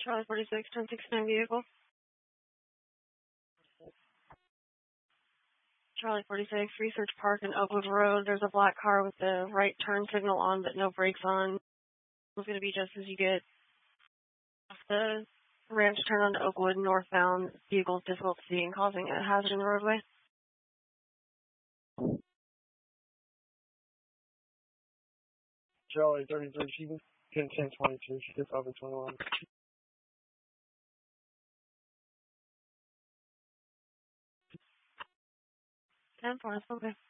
Charlie 46, 1069 vehicle. Charlie 46, Research Park and Oakwood Road. There's a black car with the right turn signal on but no brakes on. It's going to be just as you get off the ranch turn onto Oakwood northbound. Vehicle's difficult to see and causing a hazard in the roadway. Charlie 33, she was 1022, she gets over 21. 10-4, okay.